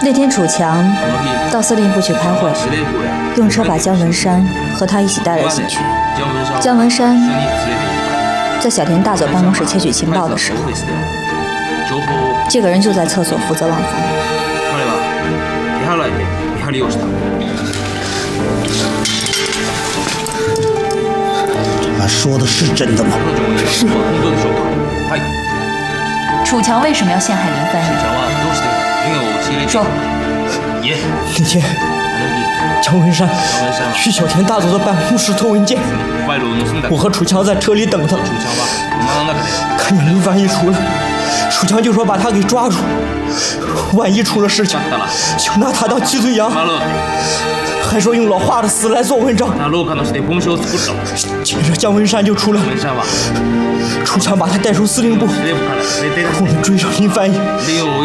那天楚强到司令部去开会，用车把姜文山和他一起带了进去。姜文山在小田大佐办公室窃取情报的时候，这个人就在厕所负责望风。 他说的是真的吗？ 是。楚强为什么要陷害林翻译？说。 那天，姜文山去小田大佐的办公室偷文件，我和楚强在车里等他，看见林翻译出来，楚强就说把他给抓住，万一出了事情，就拿他当鸡嘴羊，还说用老华的死来做文章。接着姜文山就出来了，楚强把他带出司令部，我们追上林翻译，